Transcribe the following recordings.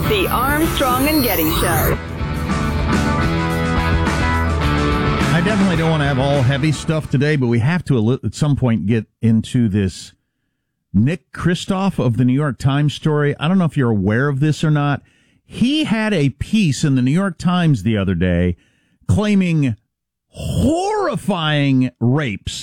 The Armstrong and Getty Show. I definitely don't want to have all heavy stuff today, but we have to at some point get into this Nick Kristof of the New York Times story. I don't know if you're aware of this or not. He had a piece in the New York Times the other day claiming horrifying rapes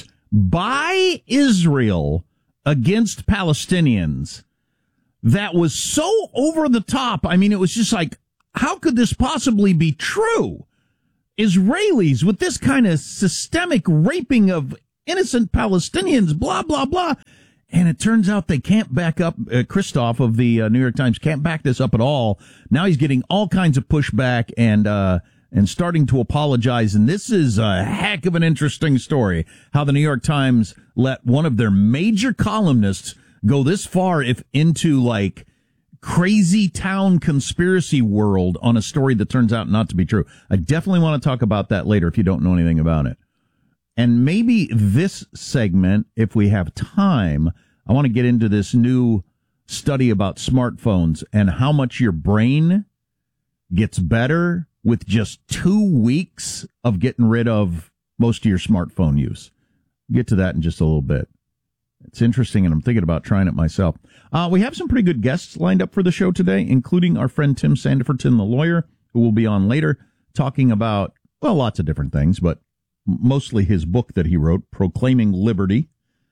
by Israel against Palestinians that was so over the top. I mean, it was just like, how could this possibly be true? Israelis with this kind of systemic raping of innocent Palestinians, blah, blah, blah. And it turns out they can't back up, Kristof of the New York Times can't back this up at all. Now he's getting all kinds of pushback and starting to apologize. And this is a heck of an interesting story, how the New York Times let one of their major columnists go this far into like crazy town conspiracy world on a story that turns out not to be true. I definitely want to talk about that later if you don't know anything about it. And maybe this segment, if we have time, I want to get into this new study about smartphones and how much your brain gets better with just 2 weeks of getting rid of most of your smartphone use. Get to that in just a little bit. It's interesting, and I'm thinking about trying it myself. We have some pretty good guests lined up for the show today, including our friend Tim Sandiferton, the lawyer, who will be on later, talking about, well, lots of different things, but mostly his book that he wrote, Proclaiming Liberty.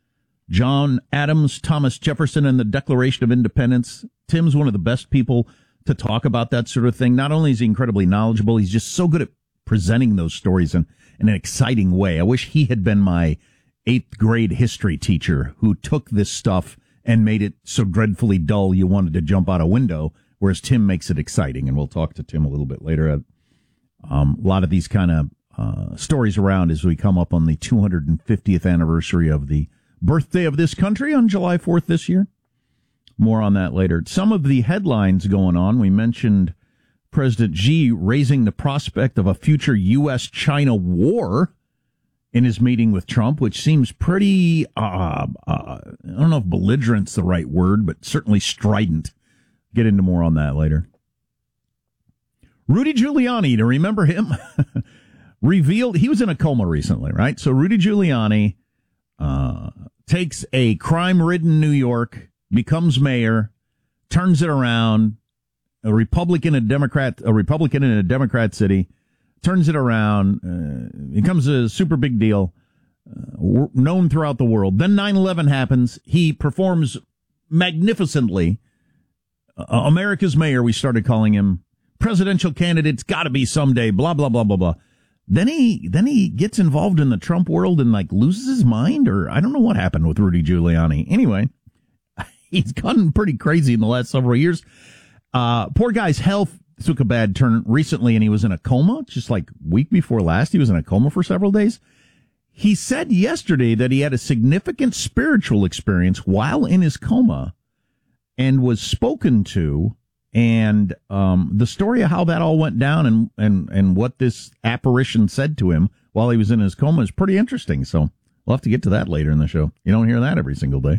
John Adams, Thomas Jefferson, and the Declaration of Independence. Tim's one of the best people to talk about that sort of thing. Not only is he incredibly knowledgeable, he's just so good at presenting those stories in an exciting way. I wish he had been my 8th grade history teacher who took this stuff and made it so dreadfully dull you wanted to jump out a window, whereas Tim makes it exciting. And we'll talk to Tim a little bit later. A lot of these kind of stories around as we come up on the 250th anniversary of the birthday of this country on July 4th this year. More on that later. Some of the headlines going on. We mentioned President Xi raising the prospect of a future U.S.-China war in his meeting with Trump, which seems pretty, I don't know if belligerent's the right word, but certainly strident. Get into more on that later. Rudy Giuliani, to remember him, revealed he was in a coma recently, right? So Rudy Giuliani takes a crime-ridden New York, becomes mayor, turns it around, a Republican in a Democrat city, turns it around, becomes a super big deal, known throughout the world. Then 9/11 happens. He performs magnificently. America's mayor, we started calling him. Presidential candidate's got to be someday, blah, blah, blah, blah, blah. Then he gets involved in the Trump world and like loses his mind, or I don't know what happened with Rudy Giuliani. Anyway, he's gotten pretty crazy in the last several years. Poor guy's health took a bad turn recently, and he was in a coma just like week before last. He was in a coma for several days. He said yesterday that he had a significant spiritual experience while in his coma and was spoken to. And the story of how that all went down and what this apparition said to him while he was in his coma is pretty interesting. So we'll have to get to that later in the show. You don't hear that every single day.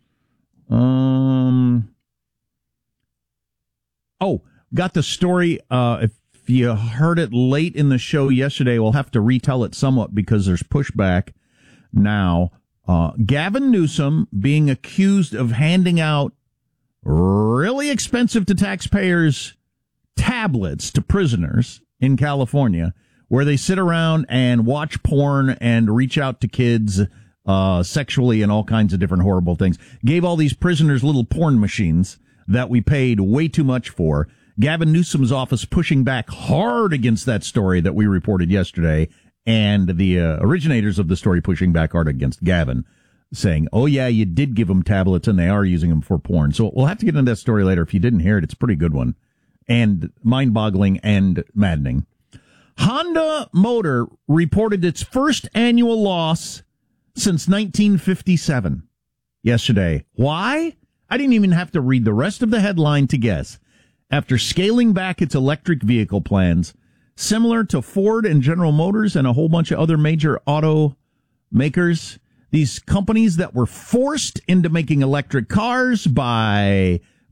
Got the story. If you heard it late in the show yesterday, we'll have to retell it somewhat because there's pushback now. Gavin Newsom being accused of handing out really expensive to taxpayers tablets to prisoners in California where they sit around and watch porn and reach out to kids sexually and all kinds of different horrible things. Gave all these prisoners little porn machines that we paid way too much for. Gavin Newsom's office pushing back hard against that story that we reported yesterday, and the originators of the story pushing back hard against Gavin, saying, oh, yeah, you did give them tablets, and they are using them for porn. So we'll have to get into that story later. If you didn't hear it, it's a pretty good one, and mind-boggling and maddening. Honda Motor reported its first annual loss since 1957 yesterday. Why? I didn't even have to read the rest of the headline to guess. After scaling back its electric vehicle plans, similar to Ford and General Motors and a whole bunch of other major automakers, these companies that were forced into making electric cars by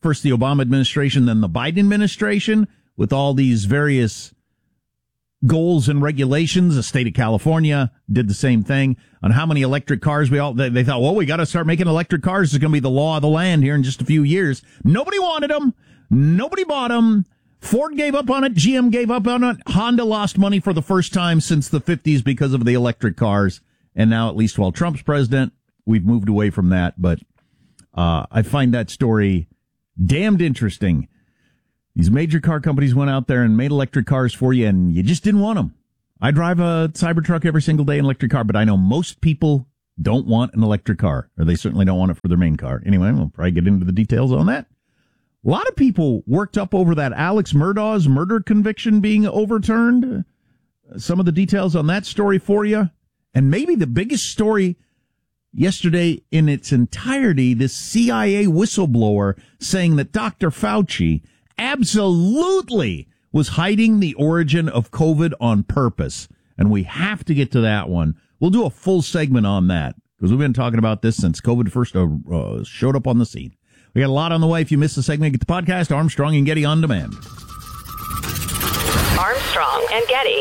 first the Obama administration, then the Biden administration, with all these various goals and regulations. The state of California did the same thing on how many electric cars they thought, well, we got to start making electric cars. It's going to be the law of the land here in just a few years. Nobody wanted them. Nobody bought them. Ford gave up on it. GM gave up on it. Honda lost money for the first time since the 50s because of the electric cars. And now, at least while Trump's president, we've moved away from that. But I find that story damned interesting. These major car companies went out there and made electric cars for you, and you just didn't want them. I drive a Cybertruck every single day, an electric car, but I know most people don't want an electric car, or they certainly don't want it for their main car. Anyway, we'll probably get into the details on that. A lot of people worked up over that Alex Murdaugh's murder conviction being overturned. Some of the details on that story for you. And maybe the biggest story yesterday in its entirety, this CIA whistleblower saying that Dr. Fauci absolutely was hiding the origin of COVID on purpose. And we have to get to that one. We'll do a full segment on that because we've been talking about this since COVID first showed up on the scene. We got a lot on the way. If you missed the segment, get the podcast, Armstrong and Getty on demand. Armstrong and Getty.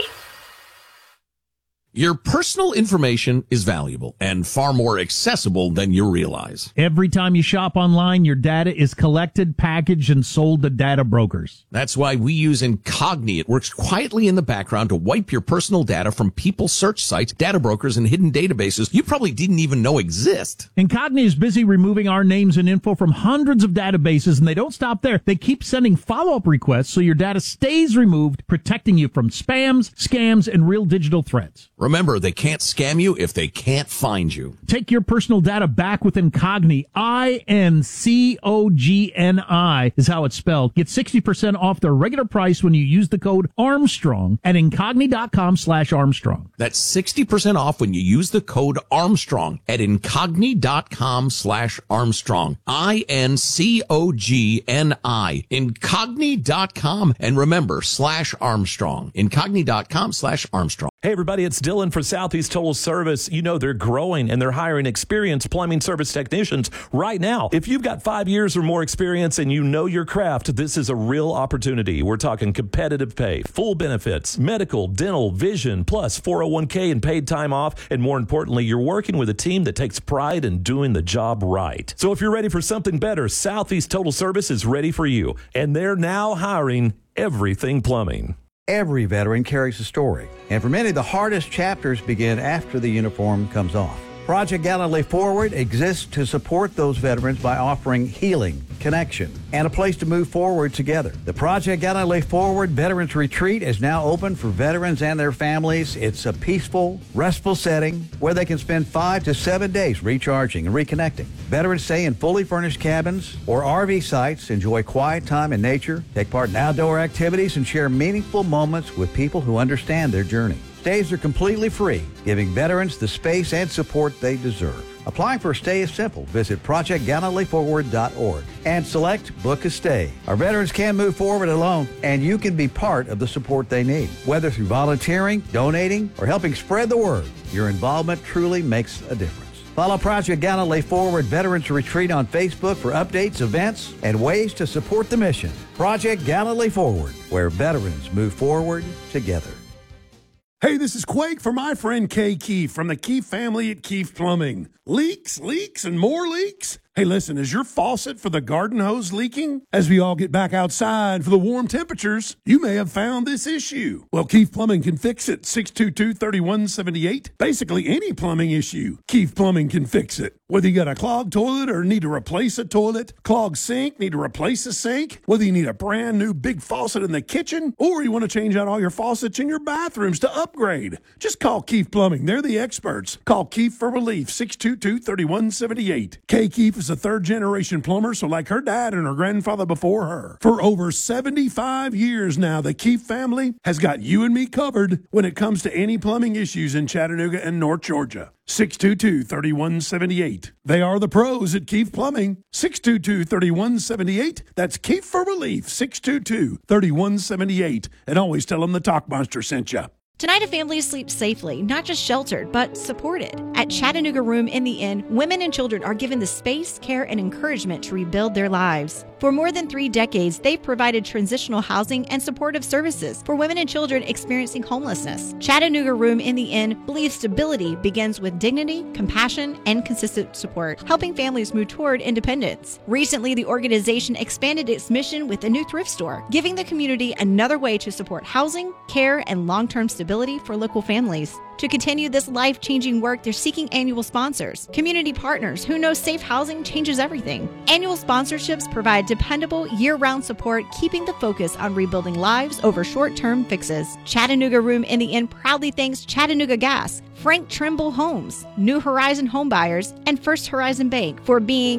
Your personal information is valuable and far more accessible than you realize. Every time you shop online, your data is collected, packaged, and sold to data brokers. That's why we use Incogni. It works quietly in the background to wipe your personal data from people search sites, data brokers, and hidden databases you probably didn't even know exist. Incogni is busy removing our names and info from hundreds of databases, and they don't stop there. They keep sending follow-up requests so your data stays removed, protecting you from spams, scams, and real digital threats. Remember, they can't scam you if they can't find you. Take your personal data back with Incogni. Incogni is how it's spelled. Get 60% off their regular price when you use the code Armstrong at Incogni.com/Armstrong. That's 60% off when you use the code Armstrong at Incogni.com/Armstrong. INCOGNI. Incogni.com. And remember, /Armstrong. Incogni.com/Armstrong. Hey everybody, it's Dylan for Southeast Total Service. You know they're growing and they're hiring experienced plumbing service technicians right now. If you've got 5 years or more experience and you know your craft, this is a real opportunity. We're talking competitive pay, full benefits, medical, dental, vision, plus 401k and paid time off. And more importantly, you're working with a team that takes pride in doing the job right. So if you're ready for something better, Southeast Total Service is ready for you. And they're now hiring everything plumbing. Every veteran carries a story, and for many, the hardest chapters begin after the uniform comes off. Project Gallantly Forward exists to support those veterans by offering healing, connection, and a place to move forward together. The Project Gallantly Forward Veterans Retreat is now open for veterans and their families. It's a peaceful, restful setting where they can spend 5 to 7 days recharging and reconnecting. Veterans stay in fully furnished cabins or RV sites, enjoy quiet time in nature, take part in outdoor activities, and share meaningful moments with people who understand their journey. Stays are completely free, giving veterans the space and support they deserve. Applying for a stay is simple. Visit ProjectGallantlyForward.org and select Book a Stay. Our veterans can move forward alone, and you can be part of the support they need. Whether through volunteering, donating, or helping spread the word, your involvement truly makes a difference. Follow Project Gallantly Forward Veterans Retreat on Facebook for updates, events, and ways to support the mission. Project Gallantly Forward, where veterans move forward together. Hey, this is Quake for my friend Kay Keefe from the Keefe family at Keefe Plumbing. Leaks, and more leaks? Hey, listen, is your faucet for the garden hose leaking? As we all get back outside for the warm temperatures, you may have found this issue. Well, Keefe Plumbing can fix it. 622-3178. Basically, any plumbing issue, Keefe Plumbing can fix it. Whether you got a clogged toilet or need to replace a toilet, clogged sink, need to replace a sink, whether you need a brand new big faucet in the kitchen, or you want to change out all your faucets in your bathrooms to upgrade, just call Keefe Plumbing. They're the experts. Call Keefe for relief. 622-3178. Kay Keefe is a third-generation plumber, so like her dad and her grandfather before her. For over 75 years now, the Keefe family has got you and me covered when it comes to any plumbing issues in Chattanooga and North Georgia. 622-3178. They are the pros at Keefe Plumbing. 622-3178. That's Keefe for relief. 622-3178. And always tell them the Talk Monster sent you. Tonight, a family sleeps safely, not just sheltered, but supported. At Chattanooga Room in the Inn, women and children are given the space, care, and encouragement to rebuild their lives. For more than 3 decades, they've provided transitional housing and supportive services for women and children experiencing homelessness. Chattanooga Room in the Inn believes stability begins with dignity, compassion, and consistent support, helping families move toward independence. Recently, the organization expanded its mission with a new thrift store, giving the community another way to support housing, care, and long-term stability for local families. To continue this life-changing work, they're seeking annual sponsors, community partners who know safe housing changes everything. Annual sponsorships provide dependable, year-round support, keeping the focus on rebuilding lives over short-term fixes. Chattanooga Room in the Inn proudly thanks Chattanooga Gas, Frank Trimble Homes, New Horizon Homebuyers, and First Horizon Bank for being